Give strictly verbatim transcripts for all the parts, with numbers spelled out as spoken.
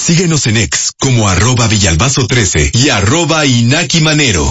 Síguenos en X como arroba Villalbazo trece y arroba Inaki Manero.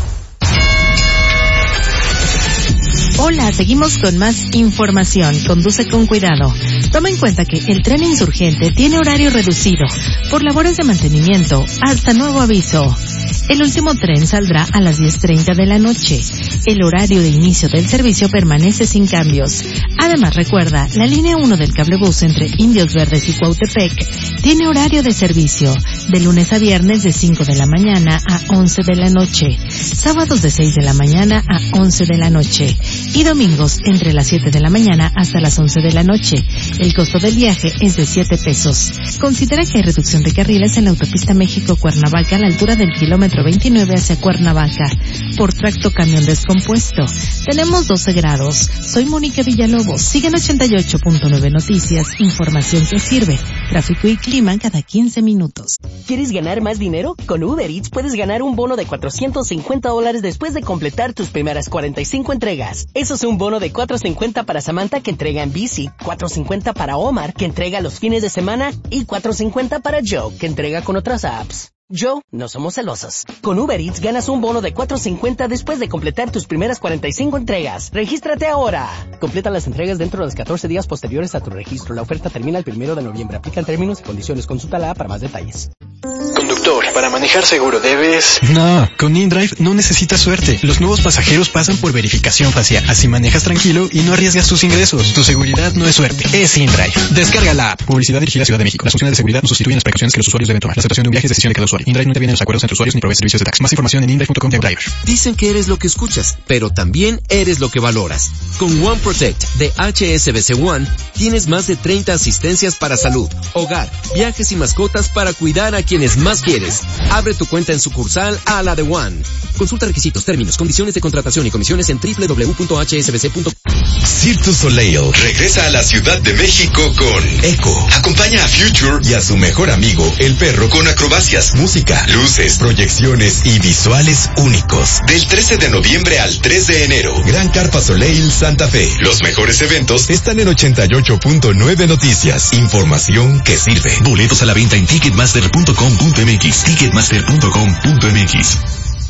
Hola, seguimos con más información. Conduce con cuidado. Toma en cuenta que el tren Insurgente tiene horario reducido por labores de mantenimiento hasta nuevo aviso. El último tren saldrá a las diez treinta de la noche. El horario de inicio del servicio permanece sin cambios. Además, recuerda, la línea uno del cablebús entre Indios Verdes y Cuautepec tiene horario de servicio de lunes a viernes de cinco de la mañana a once de la noche, sábados de seis de la mañana a once de la noche y domingos entre las siete de la mañana hasta las once de la noche. El costo del viaje es de siete pesos. Considera que hay reducción de carriles en la autopista México-Cuernavaca a la altura del kilómetro veintinueve hacia Cuernavaca por tracto camión descompuesto. Tenemos doce grados. Soy Mónica Villalobos. Sigue en ochenta y ocho punto nueve Noticias, información que sirve. Tráfico y clima cada quince minutos. ¿Quieres ganar más dinero? Con Uber Eats puedes ganar un bono de cuatrocientos cincuenta dólares después de completar tus primeras cuarenta y cinco entregas. Eso es un bono de cuatrocientos cincuenta para Samantha, que entrega en bici, cuatrocientos cincuenta para Omar, que entrega los fines de semana, y cuatrocientos cincuenta para Joe, que entrega con otras apps. Joe, no somos celosos. Con Uber Eats ganas un bono de cuatrocientos cincuenta después de completar tus primeras cuarenta y cinco entregas. ¡Regístrate ahora! Completa las entregas dentro de los catorce días posteriores a tu registro. La oferta termina el primero de noviembre. Aplican términos y condiciones. Consulta la app para más detalles. Conductor, para manejar seguro debes... No, con InDrive no necesitas suerte. Los nuevos pasajeros pasan por verificación facial. Así manejas tranquilo y no arriesgas tus ingresos. Tu seguridad no es suerte, es InDrive. Descarga la app. Publicidad dirigida a Ciudad de México. Las funciones de seguridad no sustituyen las precauciones que los usuarios deben tomar. La aceptación de un viaje es decisión de cada usuario. InDrive no interviene en los acuerdos entre usuarios ni provee servicios de taxi. Más información en indrive punto com punto driver. Dicen que eres lo que escuchas, pero también eres lo que valoras. Con One Protect de H S B C One tienes más de treinta asistencias para salud, hogar, viajes y mascotas para cuidar a quienes más quieres. Abre tu cuenta en sucursal a la de One. Consulta requisitos, términos, condiciones de contratación y comisiones en doble u doble u doble u punto h s b c punto com. Cirque du Soleil regresa a la Ciudad de México con Echo. Acompaña a Future y a su mejor amigo, el perro, con acrobacias, música, luces, proyecciones y visuales únicos. Del trece de noviembre al tres de enero, Gran Carpa Soleil Santa Fe. Los mejores eventos están en ochenta y ocho punto nueve Noticias. Información que sirve. Boletos a la venta en ticketmaster punto com punto m x. ticketmaster punto com punto m x.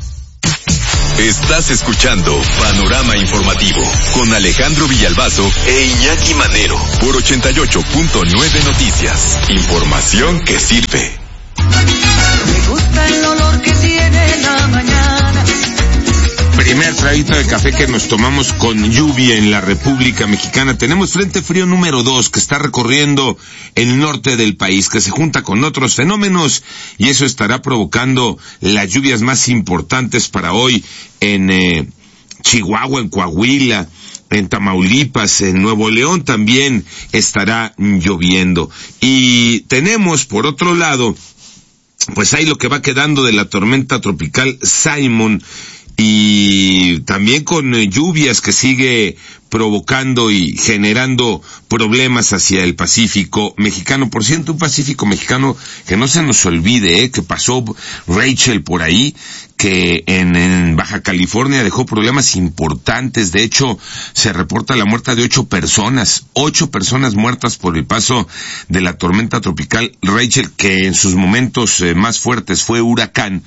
Estás escuchando Panorama Informativo con Alejandro Villalbazo e Iñaki Manero por ochenta y ocho punto nueve Noticias. Información que sirve. Me gusta el olor que tiene la mañana. Primer traguito de café que nos tomamos con lluvia en la República Mexicana. Tenemos frente frío número dos que está recorriendo el norte del país, que se junta con otros fenómenos y eso estará provocando las lluvias más importantes para hoy en eh, Chihuahua, en Coahuila, en Tamaulipas, en Nuevo León también estará lloviendo. Y tenemos, por otro lado, pues ahí lo que va quedando de la tormenta tropical Simon, y también con eh, lluvias que sigue provocando y generando problemas hacia el Pacífico mexicano. Por cierto, un Pacífico mexicano que no se nos olvide, eh, que pasó Rachel por ahí, que en, en Baja California dejó problemas importantes. De hecho, se reporta la muerte de ocho personas, ocho personas muertas por el paso de la tormenta tropical Rachel, que en sus momentos eh, más fuertes fue huracán.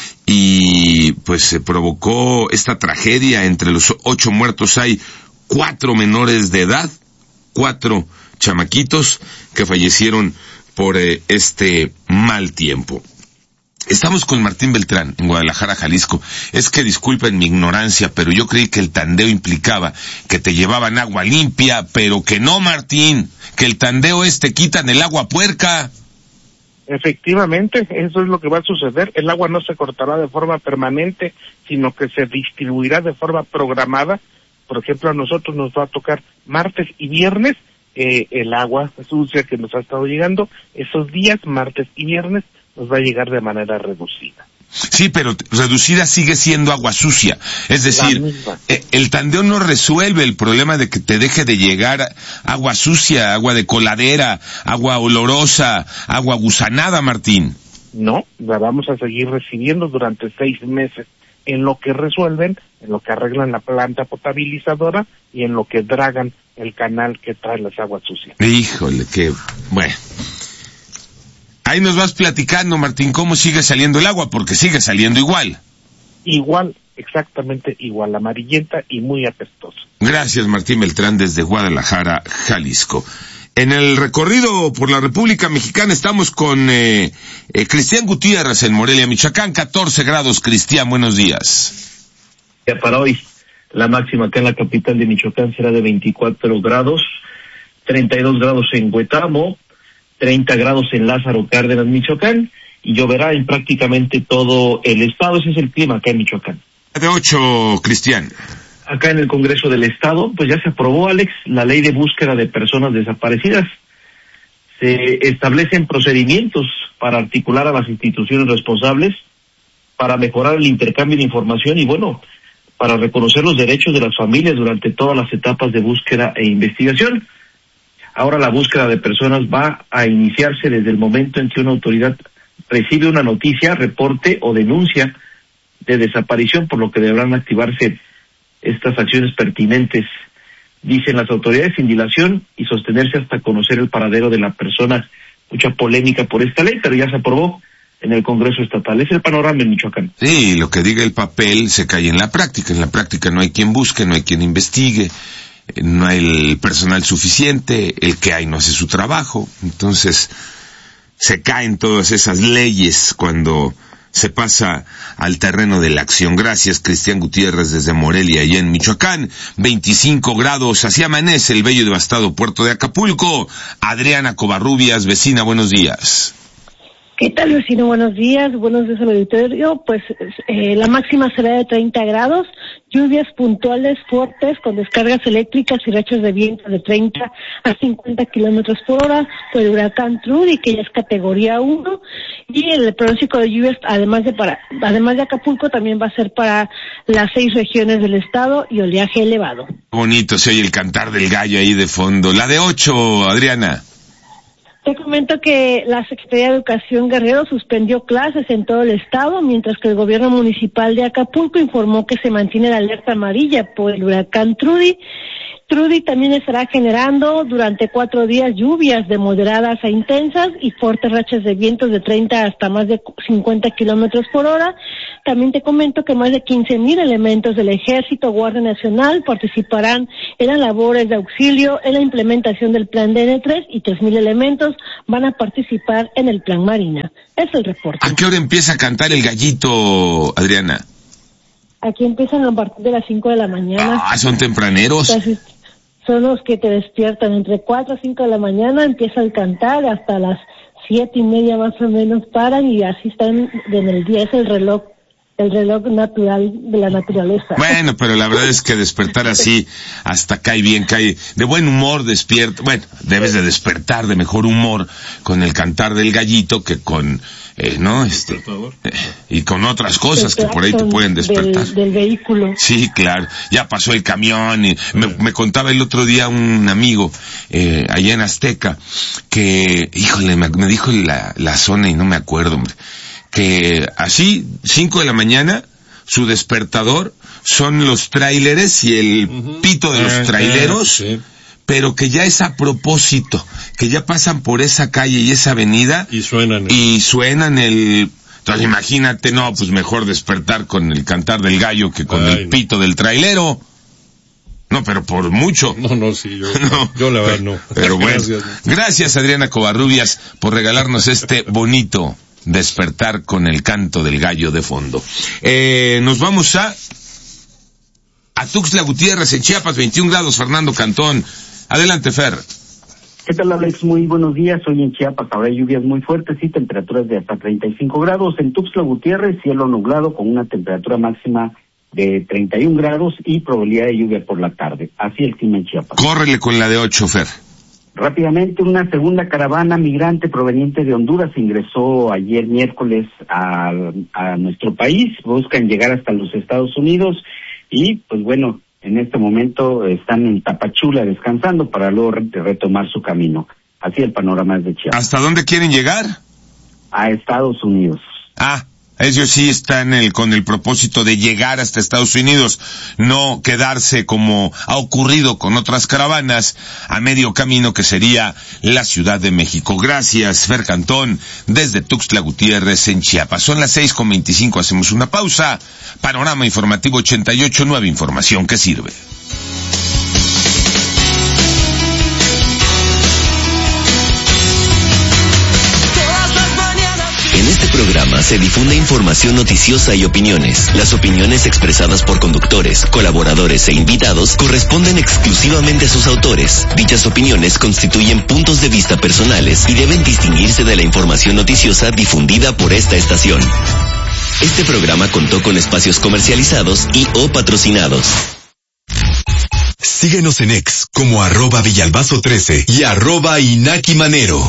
Y pues se provocó esta tragedia. Entre los ocho muertos hay cuatro menores de edad, cuatro chamaquitos que fallecieron por eh, este mal tiempo. Estamos con Martín Beltrán en Guadalajara, Jalisco. Es que disculpen mi ignorancia, pero yo creí que el tandeo implicaba que te llevaban agua limpia, pero que no, Martín, que el tandeo es te quitan el agua puerca. Efectivamente, eso es lo que va a suceder. El agua no se cortará de forma permanente, sino que se distribuirá de forma programada. Por ejemplo, a nosotros nos va a tocar martes y viernes eh, el agua sucia que nos ha estado llegando. Esos días, martes y viernes, nos va a llegar de manera reducida. Sí, pero reducida sigue siendo agua sucia. Es decir, eh, el tandeo no resuelve el problema de que te deje de llegar agua sucia, agua de coladera, agua olorosa, agua gusanada, Martín. No, la vamos a seguir recibiendo durante seis meses, en lo que resuelven, en lo que arreglan la planta potabilizadora y en lo que dragan el canal que trae las aguas sucias. Híjole, qué bueno. Ahí nos vas platicando, Martín, cómo sigue saliendo el agua, porque sigue saliendo igual. Igual, exactamente igual, amarillenta y muy apestosa. Gracias, Martín Beltrán, desde Guadalajara, Jalisco. En el recorrido por la República Mexicana estamos con eh, eh, Cristian Gutiérrez en Morelia, Michoacán, catorce grados. Cristian, buenos días. Ya para hoy, la máxima acá en la capital de Michoacán será de veinticuatro grados, treinta y dos grados en Huetamo, treinta grados en Lázaro Cárdenas, Michoacán, y lloverá en prácticamente todo el estado. Ese es el clima acá en Michoacán. De ocho, Cristian. Acá en el Congreso del Estado, pues ya se aprobó, Alex, la ley de búsqueda de personas desaparecidas. Se establecen procedimientos para articular a las instituciones responsables, para mejorar el intercambio de información y, bueno, para reconocer los derechos de las familias durante todas las etapas de búsqueda e investigación. Ahora la búsqueda de personas va a iniciarse desde el momento en que una autoridad recibe una noticia, reporte o denuncia de desaparición, por lo que deberán activarse estas acciones pertinentes, dicen las autoridades, sin dilación y sostenerse hasta conocer el paradero de la persona. Mucha polémica por esta ley, pero ya se aprobó en el Congreso Estatal. Es el panorama en Michoacán. Sí, lo que diga el papel se cae en la práctica. En la práctica no hay quien busque, no hay quien investigue, no hay el personal suficiente, el que hay no hace su trabajo. Entonces, se caen todas esas leyes cuando se pasa al terreno de la acción. Gracias, Cristian Gutiérrez, desde Morelia, y en Michoacán, veinticinco grados, así amanece el bello y devastado puerto de Acapulco. Adriana Covarrubias, vecina, buenos días. ¿Qué tal, vecino? Buenos días, buenos días al auditorio. Pues eh, la máxima será de treinta grados, lluvias puntuales fuertes con descargas eléctricas y rachas de viento de treinta a cincuenta kilómetros por hora por el huracán Trudy, que ya es categoría uno, y el pronóstico de lluvias, además de para, además de Acapulco, también va a ser para las seis regiones del estado y oleaje elevado. Bonito se oye el cantar del gallo ahí de fondo. La de ocho, Adriana. Te comento que la Secretaría de Educación Guerrero suspendió clases en todo el estado, mientras que el gobierno municipal de Acapulco informó que se mantiene la alerta amarilla por el huracán Trudy. Trudy también estará generando durante cuatro días lluvias de moderadas a intensas y fuertes rachas de vientos de treinta hasta más de cincuenta kilómetros por hora. También te comento que más de quince mil elementos del Ejército, Guardia Nacional participarán en las labores de auxilio en la implementación del plan D N tres y tres mil elementos van a participar en el plan Marina. Es el reporte. ¿A qué hora empieza a cantar el gallito, Adriana? Aquí empiezan a partir de las cinco de la mañana. Ah, son tempraneros. Entonces, son los que te despiertan entre cuatro a cinco de la mañana, empiezan a cantar hasta las siete y media más o menos paran y así están en el día. Es el reloj, el reloj natural de la naturaleza. Bueno, pero la verdad es que despertar así hasta cae bien, cae de buen humor, despierta. Bueno, debes de despertar de mejor humor con el cantar del gallito que con, eh, ¿no? Este, eh, y con otras cosas que por ahí te pueden despertar. Del, del vehículo. Sí, claro. Ya pasó el camión y me, me contaba el otro día un amigo, eh, allá en Azteca, que, híjole, me, me dijo la, la zona y no me acuerdo, hombre, que así, cinco de la mañana, su despertador son los tráileres y el uh-huh. pito de los ah, traileros, sí. Pero que ya es a propósito, que ya pasan por esa calle y esa avenida y suenan el... y suenan el... Entonces imagínate, no, pues mejor despertar con el cantar del gallo que con Ay, el pito no. del trailero. No, pero por mucho. No, no, sí, yo, no, yo la verdad no. Pero bueno, gracias, gracias Adriana Covarrubias por regalarnos este bonito despertar con el canto del gallo de fondo. Eh, nos vamos a a Tuxtla Gutiérrez, en Chiapas, veintiún grados, Fernando Cantón. Adelante, Fer. ¿Qué tal, Alex? Muy buenos días. Hoy en Chiapas habrá lluvias muy fuertes y temperaturas de hasta treinta y cinco grados. En Tuxtla Gutiérrez, cielo nublado con una temperatura máxima de treinta y un grados y probabilidad de lluvia por la tarde. Así el clima en Chiapas. Córrele con la de ocho, Fer. Rápidamente, una segunda caravana migrante proveniente de Honduras ingresó ayer miércoles a, a nuestro país. Buscan llegar hasta los Estados Unidos y, pues bueno, en este momento están en Tapachula descansando para luego retomar su camino. Así el panorama es de Chiapas. ¿Hasta dónde quieren llegar? A Estados Unidos. Ah, Ellos sí están el, con el propósito de llegar hasta Estados Unidos, no quedarse como ha ocurrido con otras caravanas a medio camino que sería la Ciudad de México. Gracias, Fer Cantón, desde Tuxtla Gutiérrez en Chiapas. Son las seis con veinticinco, hacemos una pausa. Panorama Informativo ochenta y ocho, nueva información que sirve. En este programa se difunde información noticiosa y opiniones. Las opiniones expresadas por conductores, colaboradores e invitados corresponden exclusivamente a sus autores. Dichas opiniones constituyen puntos de vista personales y deben distinguirse de la información noticiosa difundida por esta estación. Este programa contó con espacios comercializados y o patrocinados. Síguenos en X como arroba Villalbazo trece y arroba Inaki Manero.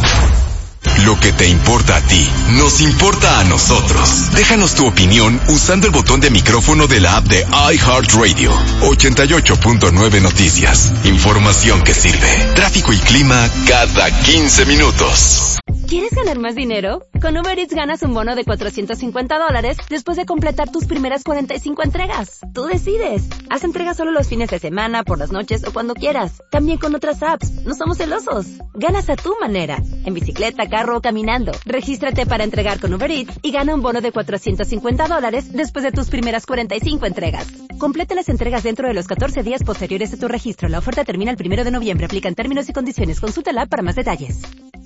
Lo que te importa a ti, nos importa a nosotros. Déjanos tu opinión usando el botón de micrófono de la app de iHeartRadio. ochenta y ocho punto nueve Noticias. Información que sirve. Tráfico y clima cada quince minutos. ¿Quieres ganar más dinero? Con Uber Eats ganas un bono de cuatrocientos cincuenta dólares después de completar tus primeras cuarenta y cinco entregas. Tú decides. Haz entregas solo los fines de semana, por las noches o cuando quieras. También con otras apps. No somos celosos. Ganas a tu manera. En bicicleta, carro o caminando. Regístrate para entregar con Uber Eats y gana un bono de cuatrocientos cincuenta dólares después de tus primeras cuarenta y cinco entregas. Completa las entregas dentro de los catorce días posteriores a tu registro. La oferta termina el primero de noviembre. Aplican términos y condiciones. Consúltala para más detalles.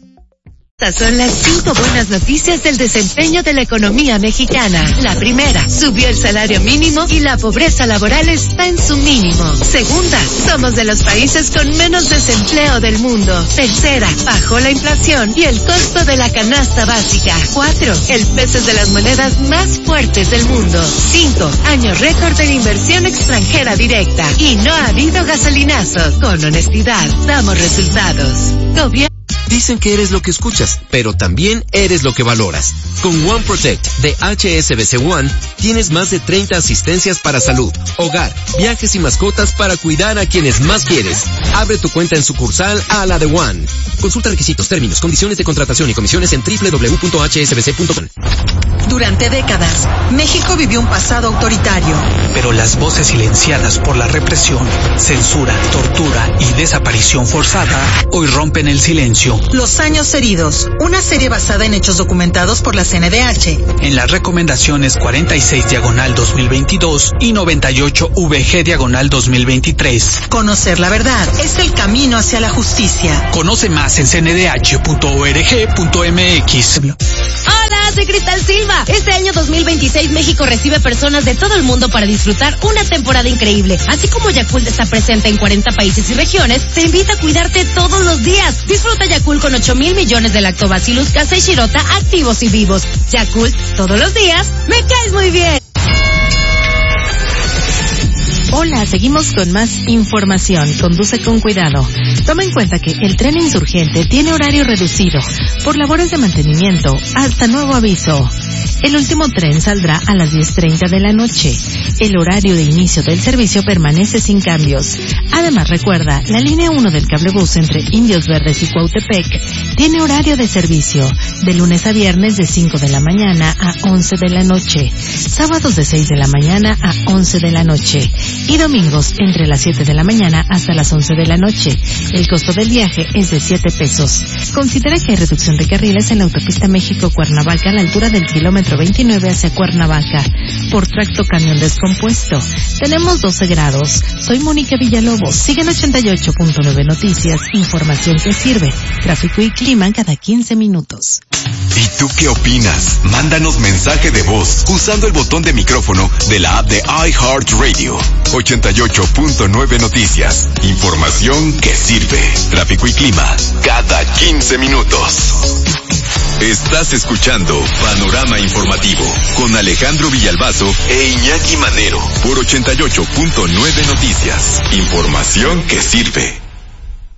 Estas son las cinco buenas noticias del desempeño de la economía mexicana. La primera, subió el salario mínimo y la pobreza laboral está en su mínimo. Segunda, somos de los países con menos desempleo del mundo. Tercera, bajó la inflación y el costo de la canasta básica. Cuatro, el peso es de las monedas más fuertes del mundo. Cinco, año récord de inversión extranjera directa. Y no ha habido gasolinazo. Con honestidad, damos resultados. Gobierno. Dicen que eres lo que escuchas, pero también eres lo que valoras. Con One Protect de H S B C One tienes más de treinta asistencias para salud, hogar, viajes y mascotas para cuidar a quienes más quieres. Abre tu cuenta en sucursal a la de One. Consulta requisitos, términos, condiciones de contratación y comisiones en doble u doble u doble u punto h s b c punto com. Durante décadas, México vivió un pasado autoritario. Pero las voces silenciadas por la represión, censura, tortura y desaparición forzada hoy rompen el silencio. Los años heridos, una serie basada en hechos documentados por la C N D H. En las recomendaciones cuarenta y seis diagonal dos mil veintidós y noventa y ocho V G diagonal dos mil veintitrés. Conocer la verdad es el camino hacia la justicia. Conoce más en c n d h punto org punto m x. Hola, soy Cristal Silva. Este año dos mil veintiséis México recibe personas de todo el mundo para disfrutar una temporada increíble. Así como Yakult está presente en cuarenta países y regiones, te invita a cuidarte todos los días. Disfruta Yakult con ocho mil millones de Lactobacillus casei shirota activos y vivos. Yakult, todos los días, me caes muy bien. Hola, seguimos con más información. Conduce con cuidado. Toma en cuenta que el tren insurgente tiene horario reducido por labores de mantenimiento hasta nuevo aviso. El último tren saldrá a las diez treinta de la noche. El horario de inicio del servicio permanece sin cambios. Además, recuerda, la línea uno del cablebús entre Indios Verdes y Cuautepec tiene horario de servicio de lunes a viernes de cinco de la mañana a once de la noche, sábados de seis de la mañana a once de la noche y domingos entre las siete de la mañana hasta las once de la noche. El costo del viaje es de siete pesos. Considera que hay reducción de carriles en la autopista México-Cuernavaca a la altura del kilómetro veintinueve hacia Cuernavaca por tracto camión descompuesto. Tenemos doce grados. Soy Mónica Villalobos. Siguen ochenta y ocho punto nueve Noticias, información que sirve. Tráfico y clima cada quince minutos. ¿Y tú qué opinas? Mándanos mensaje de voz usando el botón de micrófono de la app de iHeartRadio. ochenta y ocho punto nueve Noticias, información que sirve. Tráfico y clima cada quince minutos. Estás escuchando Panorama Informativo con Alejandro Villalbazo e Iñaki Manero por ochenta y ocho punto nueve Noticias. Información que sirve.